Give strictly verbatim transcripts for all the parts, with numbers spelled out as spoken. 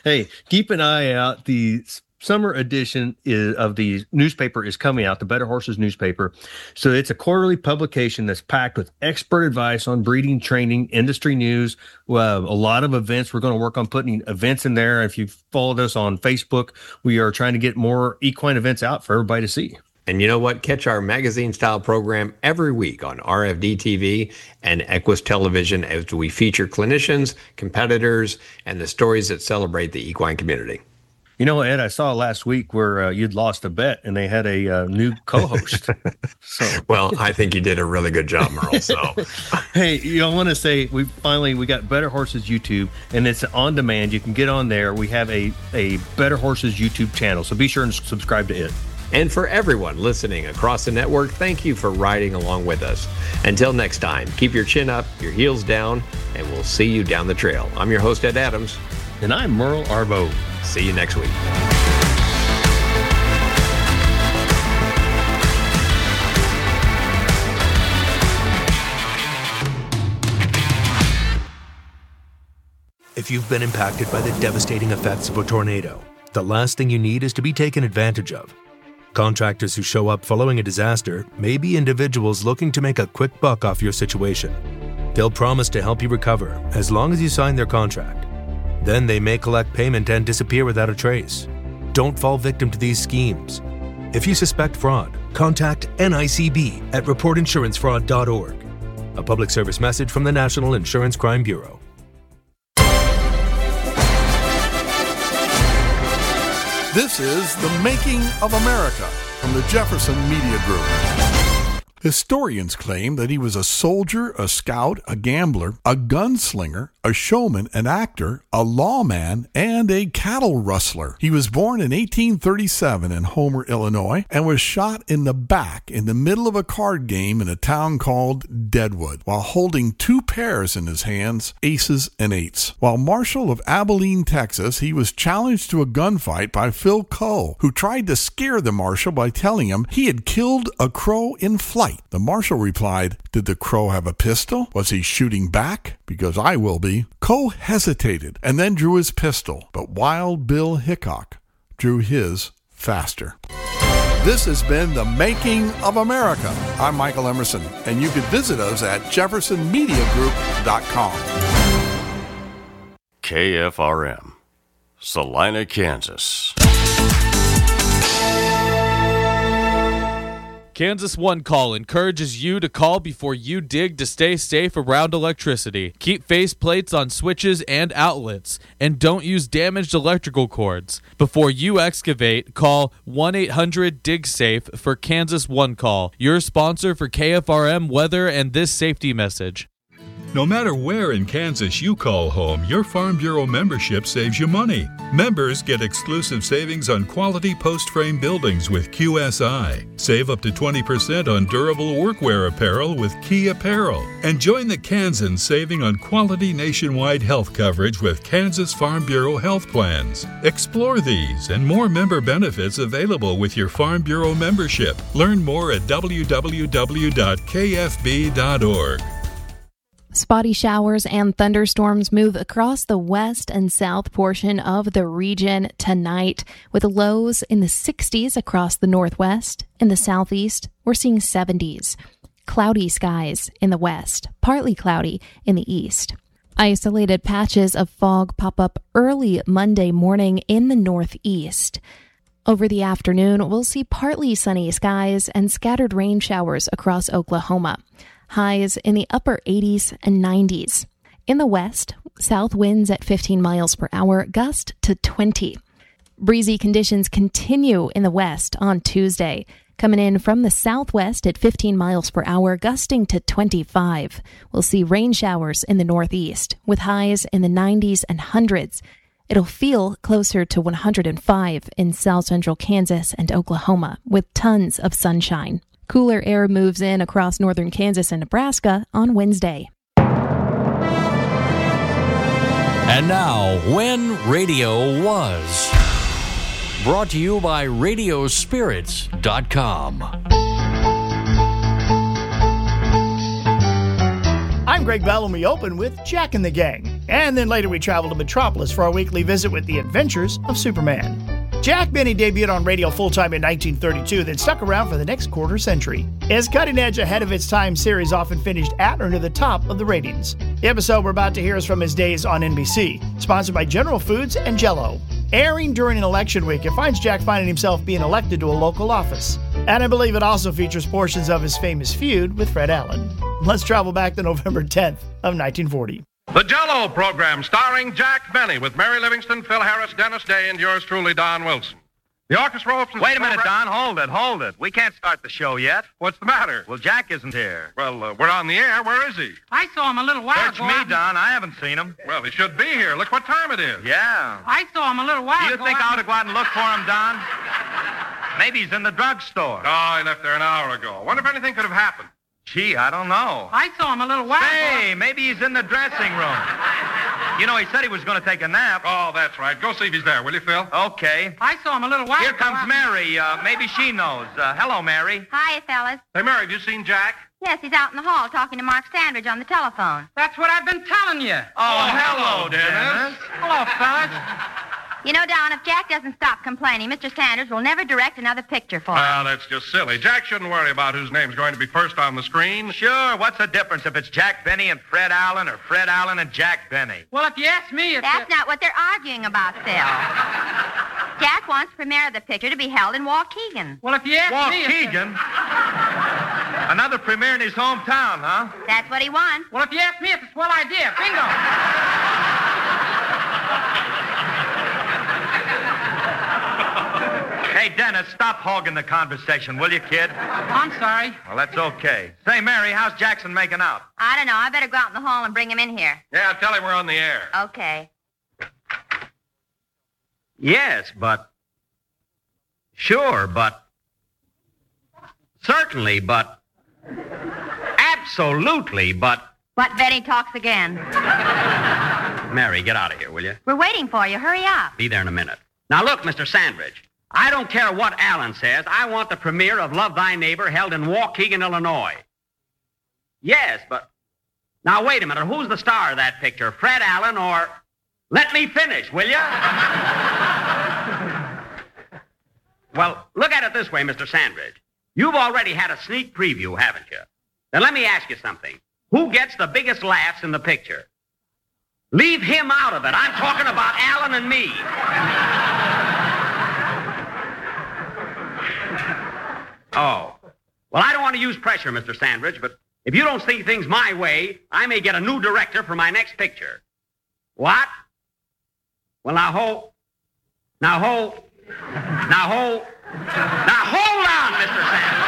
Hey, keep an eye out. The summer edition is, of the newspaper is coming out, the Better Horses newspaper. So it's a quarterly publication that's packed with expert advice on breeding, training, industry news, uh, a lot of events. We're going to work on putting events in there. If you've followed us on Facebook, we are trying to get more equine events out for everybody to see. And you know what? Catch our magazine-style program every week on R F D T V and Equus Television as we feature clinicians, competitors, and the stories that celebrate the equine community. You know, Ed, I saw last week where uh, you'd lost a bet and they had a uh, new co-host. So. Well, I think you did a really good job, Merle. So, hey, you know, I want to say we finally we got Better Horses YouTube, and it's on demand. You can get on there. We have a a Better Horses YouTube channel, so be sure and subscribe to it. And for everyone listening across the network, thank you for riding along with us. Until next time, keep your chin up, your heels down, and we'll see you down the trail. I'm your host, Ed Adams. And I'm Merle Arbo. See you next week. If you've been impacted by the devastating effects of a tornado, the last thing you need is to be taken advantage of. Contractors who show up following a disaster may be individuals looking to make a quick buck off your situation. They'll promise to help you recover as long as you sign their contract. Then they may collect payment and disappear without a trace. Don't fall victim to these schemes. If you suspect fraud, contact N I C B at report insurance fraud dot org. A public service message from the National Insurance Crime Bureau. This is The Making of America from the Jefferson Media Group. Historians claim that he was a soldier, a scout, a gambler, a gunslinger, a showman, an actor, a lawman, and a cattle rustler. He was born in eighteen thirty-seven in Homer, Illinois, and was shot in the back in the middle of a card game in a town called Deadwood, while holding two pairs in his hands, aces and eights. While Marshal of Abilene, Texas, he was challenged to a gunfight by Phil Coe, who tried to scare the marshal by telling him he had killed a crow in flight. The marshal replied, "Did the crow have a pistol? Was he shooting back? Because I will be." Coe hesitated and then drew his pistol, but Wild Bill Hickok drew his faster. This has been The Making of America. I'm Michael Emerson, and you can visit us at jefferson media group dot com. K F R M, Salina, Kansas. Kansas One Call encourages you to call before you dig to stay safe around electricity. Keep face plates on switches and outlets, and don't use damaged electrical cords. Before you excavate, call one eight hundred dig safe for Kansas One Call, your sponsor for K F R M weather and this safety message. No matter where in Kansas you call home, your Farm Bureau membership saves you money. Members get exclusive savings on quality post-frame buildings with Q S I. Save up to twenty percent on durable workwear apparel with Key Apparel. And join the Kansans saving on quality nationwide health coverage with Kansas Farm Bureau health plans. Explore these and more member benefits available with your Farm Bureau membership. Learn more at w w w dot k f b dot org. Spotty showers and thunderstorms move across the west and south portion of the region tonight, with lows in the sixties across the northwest. In the southeast, we're seeing seventies. Cloudy skies in the west, partly cloudy in the east. Isolated patches of fog pop up early Monday morning in the northeast. Over the afternoon, we'll see partly sunny skies and scattered rain showers across Oklahoma. Highs in the upper eighties and nineties. In the west, south winds at fifteen miles per hour, gust to twenty. Breezy conditions continue in the west on Tuesday, coming in from the southwest at fifteen miles per hour, gusting to twenty-five. We'll see rain showers in the northeast, with highs in the nineties and hundreds. It'll feel closer to one hundred five in south central Kansas and Oklahoma, with tons of sunshine. Cooler air moves in across northern Kansas and Nebraska on Wednesday. And now, When Radio Was. Brought to you by radio spirits dot com. I'm Greg Bell, and we open with Jack and the Gang. And then later we travel to Metropolis for our weekly visit with the adventures of Superman. Jack Benny debuted on radio full-time in nineteen thirty-two, then stuck around for the next quarter century. His cutting-edge, ahead-of-its-time series often finished at or near the top of the ratings. The episode we're about to hear is from his days on N B C, sponsored by General Foods and Jell-O. Airing during an election week, it finds Jack finding himself being elected to a local office. And I believe it also features portions of his famous feud with Fred Allen. Let's travel back to November tenth of nineteen forty. The Jell-O program starring Jack Benny with Mary Livingston, Phil Harris, Dennis Day, and yours truly, Don Wilson. The orchestra opens... Wait a minute, Don. Hold it, hold it. We can't start the show yet. What's the matter? Well, Jack isn't here. Well, uh, we're on the air. Where is he? I saw him a little while Search ago. me, I... Don. I haven't seen him. Well, he should be here. Look what time it is. Yeah. I saw him a little while Do you ago. think I... I ought to go out and look for him, Don? Maybe he's in the drugstore. Oh, he left there an hour ago. Wonder if anything could have happened. Gee, I don't know. I saw him a little while Hey, ago. maybe he's in the dressing room. You know, he said he was going to take a nap. Oh, that's right. Go see if he's there, will you, Phil? Okay. I saw him a little while Here ago. comes I... Mary. Uh, maybe she knows. Uh, hello, Mary. Hi, fellas. Hey, Mary, have you seen Jack? Yes, he's out in the hall talking to Mark Sandridge on the telephone. That's what I've been telling you. Oh, hello, Dennis. Hello, fellas. You know, Don, if Jack doesn't stop complaining, Mister Sanders will never direct another picture for him. Well, that's just silly. Jack shouldn't worry about whose name's going to be first on the screen. Sure, what's the difference if it's Jack Benny and Fred Allen or Fred Allen and Jack Benny? Well, if you ask me, it's... That's not what they're arguing about, Phil. Jack wants premiere of the picture to be held in Waukegan. Well, if you ask me... Waukegan? Another premiere in his hometown, huh? That's what he wants. Well, if you ask me, it's a swell idea. Bingo. Hey, Dennis, stop hogging the conversation, will you, kid? I'm sorry. Well, that's okay. Say, Mary, how's Jackson making out? I don't know. I better go out in the hall and bring him in here. Yeah, tell him we're on the air. Okay. Yes, but... Sure, but... Certainly, but... Absolutely, but... But Benny talks again. Mary, get out of here, will you? We're waiting for you. Hurry up. Be there in a minute. Now, look, Mister Sandridge. I don't care what Allen says. I want the premiere of Love Thy Neighbor held in Waukegan, Illinois. Yes, but... Now, wait a minute. Who's the star of that picture? Fred Allen or... Let me finish, will you? Well, look at it this way, Mister Sandridge. You've already had a sneak preview, haven't you? Now, let me ask you something. Who gets the biggest laughs in the picture? Leave him out of it. I'm talking about Allen and me. Oh. Well, I don't want to use pressure, Mister Sandridge, but if you don't see things my way, I may get a new director for my next picture. What? Well, now hold. Now hold. Now hold. Now hold on, Mister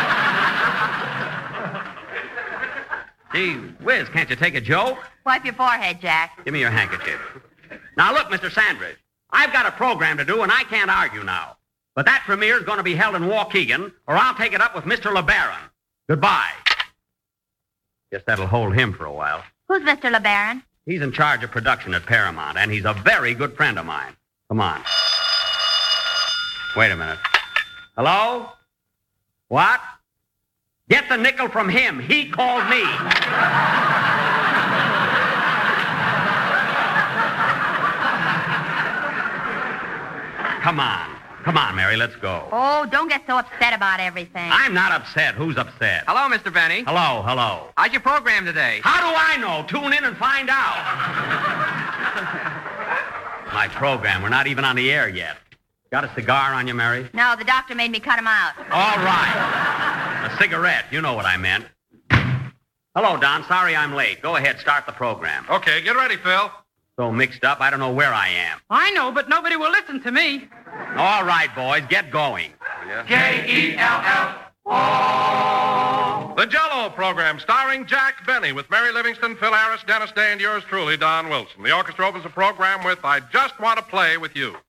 Sandridge. Gee whiz, can't you take a joke? Wipe your forehead, Jack. Give me your handkerchief. Now, look, Mister Sandridge, I've got a program to do, and I can't argue now. But that premiere is going to be held in Waukegan, or I'll take it up with Mister LeBaron. Goodbye. Guess that'll hold him for a while. Who's Mister LeBaron? He's in charge of production at Paramount, and he's a very good friend of mine. Come on. Wait a minute. Hello? What? Get the nickel from him. He called me. Come on. Come on, Mary, let's go. Oh, don't get so upset about everything. I'm not upset. Who's upset? Hello, Mister Benny. Hello, hello. How's your program today? How do I know? Tune in and find out. My program. We're not even on the air yet. Got a cigar on you, Mary? No, the doctor made me cut him out. All right. A cigarette. You know what I meant. Hello, Don. Sorry I'm late. Go ahead. Start the program. Okay, get ready, Phil. So mixed up, I don't know where I am. I know, but nobody will listen to me. All right, boys. Get going. J E L L O. The Jell-O program starring Jack Benny with Mary Livingston, Phil Harris, Dennis Day, and yours truly, Don Wilson. The orchestra opens the program with I Just Want to Play with You.